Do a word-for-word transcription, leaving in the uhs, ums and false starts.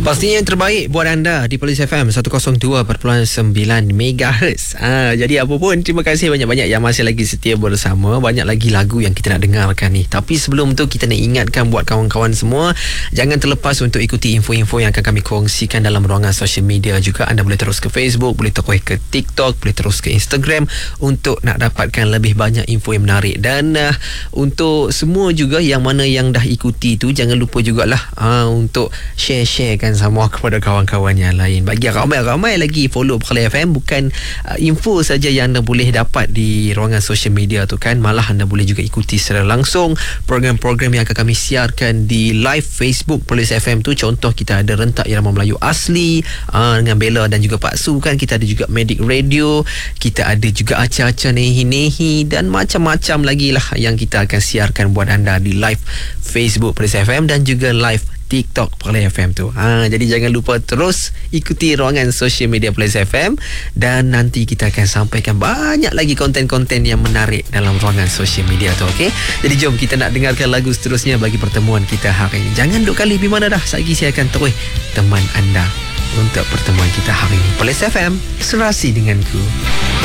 Pastinya yang terbaik buat anda di Police F M seratus dua perpuluhan sembilan megahertz. Ha, jadi apa pun, terima kasih banyak-banyak yang masih lagi setia bersama. Banyak lagi lagu yang kita nak dengarkan ni. Tapi sebelum tu kita nak ingatkan buat kawan-kawan semua, jangan terlepas untuk ikuti info-info yang akan kami kongsikan dalam ruangan social media juga. Anda boleh terus ke Facebook, boleh terus ke TikTok, boleh terus ke Instagram untuk nak dapatkan lebih banyak info yang menarik. Dan uh, untuk semua juga yang mana yang dah ikuti tu, jangan lupa jugalah uh, untuk share-sharekan sama kepada kawan-kawan yang lain. Bagi ramai-ramai lagi follow Police F M. Bukan uh, info saja yang anda boleh dapat di ruangan social media tu kan, malah anda boleh juga ikuti secara langsung program-program yang akan kami siarkan di live Facebook Police F M tu. Contoh, kita ada Rentak Irama Melayu Asli uh, dengan Bella dan juga Pak Su kan. Kita ada juga Medic Radio, kita ada juga Acah-Acah Nehi-Nehi dan macam-macam lagi lah yang kita akan siarkan buat anda di live Facebook Police F M dan juga live TikTok Police F M tu. Ha, jadi jangan lupa terus ikuti ruangan social media Police F M dan nanti kita akan sampaikan banyak lagi konten-konten yang menarik dalam ruangan social media tu. Okey. Jadi jom kita nak dengarkan lagu seterusnya bagi pertemuan kita hari ini. Jangan duk kali pergi mana dah. Lagi saya akan terus teman anda untuk pertemuan kita hari ini. Police F M, serasi denganku.